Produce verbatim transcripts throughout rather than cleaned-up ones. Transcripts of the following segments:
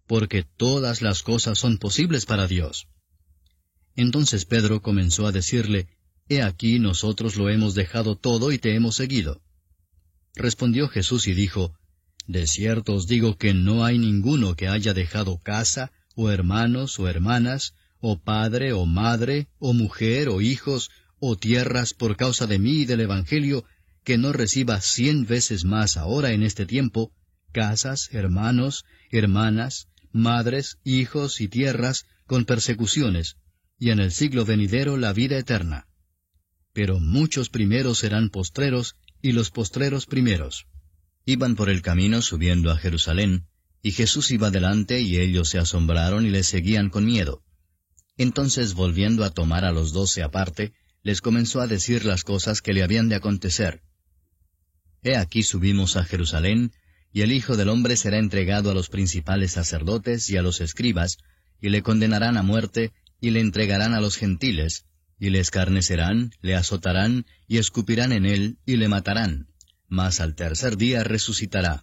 porque todas las cosas son posibles para Dios. Entonces Pedro comenzó a decirle, He aquí nosotros lo hemos dejado todo y te hemos seguido. Respondió Jesús y dijo, De cierto os digo que no hay ninguno que haya dejado casa, o hermanos, o hermanas, o padre, o madre, o mujer, o hijos, o tierras por causa de mí y del Evangelio, que no reciba cien veces más ahora en este tiempo, casas, hermanos, hermanas, madres, hijos y tierras, con persecuciones, y en el siglo venidero la vida eterna. Pero muchos primeros serán postreros, y los postreros primeros. Iban por el camino subiendo a Jerusalén, y Jesús iba delante, y ellos se asombraron y le seguían con miedo. Entonces, volviendo a tomar a los doce aparte, les comenzó a decir las cosas que le habían de acontecer. He aquí subimos a Jerusalén, y el Hijo del Hombre será entregado a los principales sacerdotes y a los escribas, y le condenarán a muerte, y le entregarán a los gentiles, y le escarnecerán, le azotarán, y escupirán en él, y le matarán, mas al tercer día resucitará.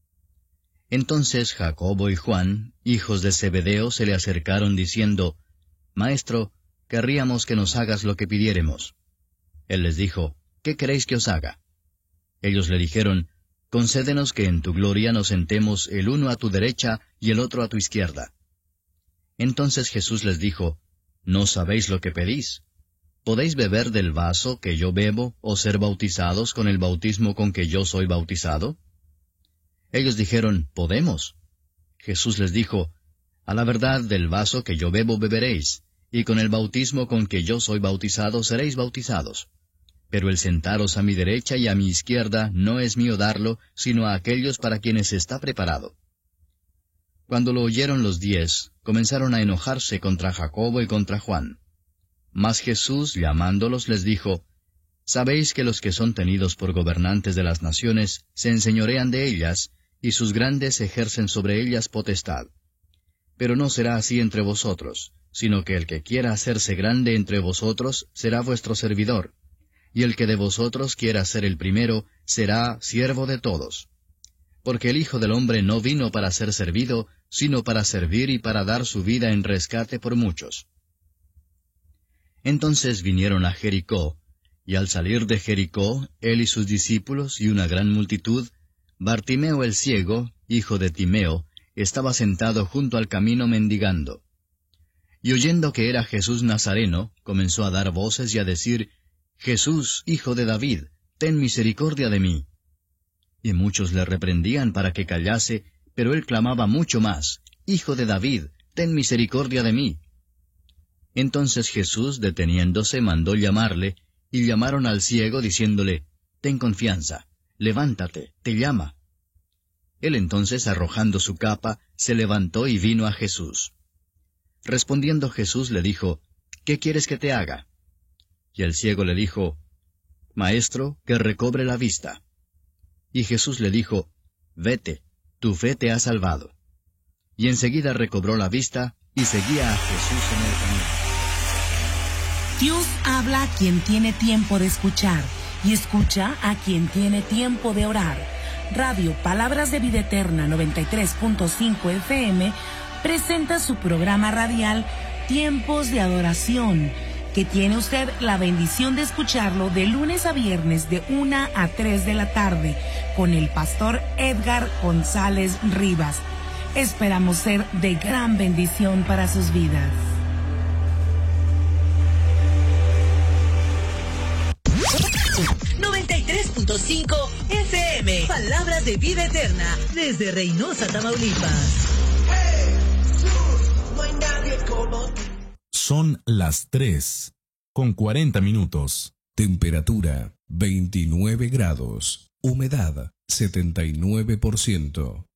Entonces Jacobo y Juan, hijos de Zebedeo, se le acercaron diciendo, Maestro, querríamos que nos hagas lo que pidiéremos. Él les dijo, ¿Qué queréis que os haga? Ellos le dijeron, Concédenos que en tu gloria nos sentemos el uno a tu derecha y el otro a tu izquierda. Entonces Jesús les dijo, ¿No sabéis lo que pedís? ¿Podéis beber del vaso que yo bebo, o ser bautizados con el bautismo con que yo soy bautizado? Ellos dijeron, Podemos. Jesús les dijo, A la verdad del vaso que yo bebo beberéis, y con el bautismo con que yo soy bautizado seréis bautizados. Pero el sentaros a mi derecha y a mi izquierda no es mío darlo, sino a aquellos para quienes está preparado. Cuando lo oyeron los diez, comenzaron a enojarse contra Jacobo y contra Juan. Mas Jesús, llamándolos, les dijo, Sabéis que los que son tenidos por gobernantes de las naciones se enseñorean de ellas, y sus grandes ejercen sobre ellas potestad. Pero no será así entre vosotros, sino que el que quiera hacerse grande entre vosotros será vuestro servidor, y el que de vosotros quiera ser el primero será siervo de todos. Porque el Hijo del Hombre no vino para ser servido, sino para servir y para dar su vida en rescate por muchos. Entonces vinieron a Jericó, y al salir de Jericó, él y sus discípulos y una gran multitud, Bartimeo el ciego, hijo de Timeo, estaba sentado junto al camino mendigando. Y oyendo que era Jesús Nazareno, comenzó a dar voces y a decir, Jesús, hijo de David, ten misericordia de mí. Y muchos le reprendían para que callase, pero él clamaba mucho más, Hijo de David, ten misericordia de mí. Entonces Jesús, deteniéndose, mandó llamarle, y llamaron al ciego, diciéndole, Ten confianza, levántate, te llama. Él entonces, arrojando su capa, se levantó y vino a Jesús. Respondiendo Jesús le dijo, ¿Qué quieres que te haga? Y el ciego le dijo, Maestro, que recobre la vista. Y Jesús le dijo, Vete, tu fe te ha salvado. Y enseguida recobró la vista, y seguía a Jesús en el camino. Dios habla a quien tiene tiempo de escuchar, y escucha a quien tiene tiempo de orar. Radio Palabras de Vida Eterna noventa y tres punto cinco F M presenta su programa radial Tiempos de Adoración, que tiene usted la bendición de escucharlo de lunes a viernes de una a tres de la tarde, con el pastor Edgar González Rivas. Esperamos ser de gran bendición para sus vidas. noventa y tres punto cinco F M, Palabras de Vida Eterna, desde Reynosa, Tamaulipas. Son las tres, con cuarenta minutos. Temperatura veintinueve grados. Humedad setenta y nueve por ciento.